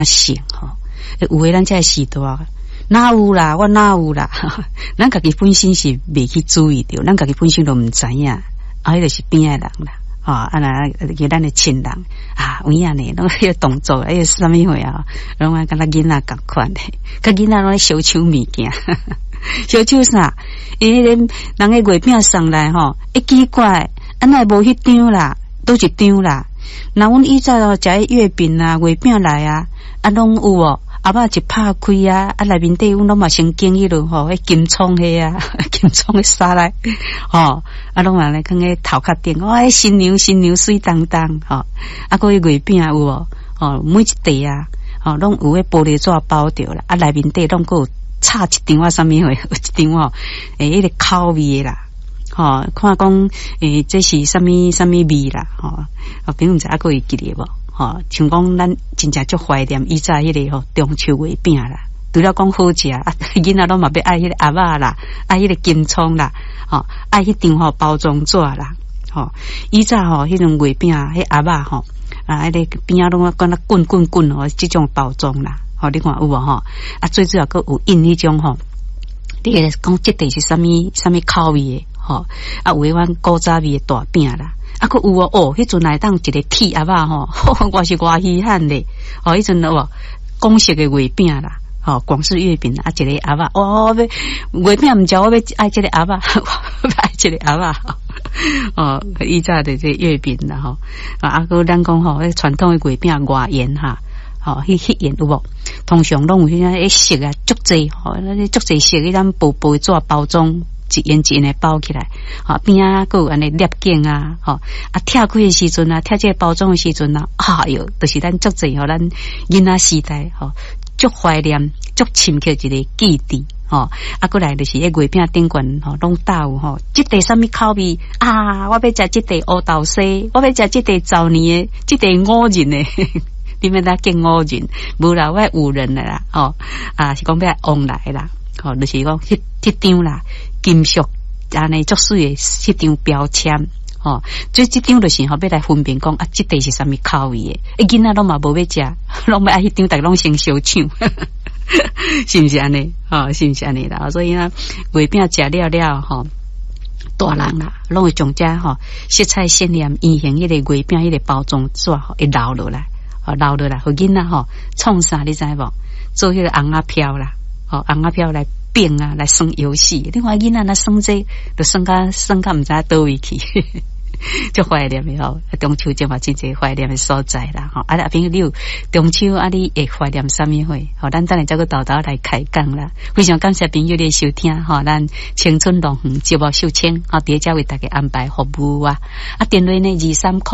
性吼，有诶咱才会时代哪有啦，我哪有啦，咱家己本身是未去注意到，咱家己本身都毋知影，迄个是边诶人啦。那叫咱的亲人啊，有影呢，拢迄个动作，迄个啥物货啊，拢爱跟咱囡仔共款嘞，甲囡仔拢小抢物件，小抢啥？因为人个月饼送来吼，奇怪，安那无迄张啦，都一张啦。那阮以前食迄月饼啊、月饼来啊，拢有哦。阿爸一拍开啊，内面底阮拢嘛先经迄落吼，迄金葱迄啊，金葱迄沙来，拢嘛来放喺头壳顶，迄新娘水当当，个月饼有无？每一块啊，拢有迄玻璃纸包着啦，内面底拢有插一张啊，啥物货，一张迄个口味啦，看讲这是啥物味啦，朋友毋知个会记得无？像讲咱真正足怀念以前迄个中秋月饼啦，除了讲好食啊，囡仔拢嘛要爱迄个鸭肉啦，爱迄个金葱啦，爱迄张包装纸啦，以前迄种月饼迄鸭肉迄个边仔拢敢若滚即种包装啦，你看有无最主要个有印迄种你个讲即地是啥物口味的有诶阮古早味的大饼啦。个有迄阵来当一个铁鸭肉我是偌稀罕咧，迄阵公式的月饼啦，广式月饼一个鸭肉，月饼毋食，我要爱这个鸭肉，我要爱这个鸭肉，以前的这月饼啦，个咱讲迄传统的月饼外沿迄沿有无？通常拢有迄色啊，足济足济色，迄咱薄纸包装。一沿的包起来，边啊，还有安尼粒茎啊，拆开的时阵啊，拆这个包装的时阵啊，哟，就是咱足济咱囡仔时代足怀念、足深刻一个记忆过来就是迄月饼顶悬拢搭有即地啥物口味啊？我要食即地乌豆丝，我要食即地枣泥的，即地五仁的，你们那见五仁，无啦，我五仁的啦，是讲要往来啦，就是讲迄张啦。金属安尼足水的迄张标签，所以即张就是要来分辨讲即地是啥物口味的，囡仔拢嘛无要食，拢要爱迄张，逐个拢先小抢，是毋是安尼？是毋是安尼啦？所以呢，月饼食了大人啦，拢会将这色彩鲜艳、圆形迄个月饼迄个包装纸会留落来，互囡仔创啥你知无？做迄个红仔飘啦，红仔飘来。变啊，来耍游戏。你看囡仔那耍这，就耍甲毋知倒位去，就怀念的中秋节嘛，真侪怀念的所在啦。朋友你有中秋你会怀念啥物货？咱等下再个豆豆来开讲啦。非常感谢朋友的收听咱青春龙园节目秀清伫遮为大家安排服务啊。电话呢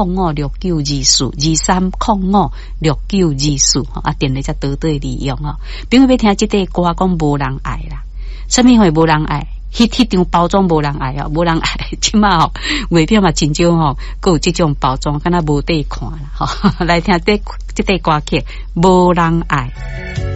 23056924，23056924电话才倒对利用朋友要听即个歌讲无人爱啦。啥物会无人爱？迄张包装无人爱无人爱。即马月饼嘛真少还有即种包装，敢若无得看啦来听即个歌曲，无人爱。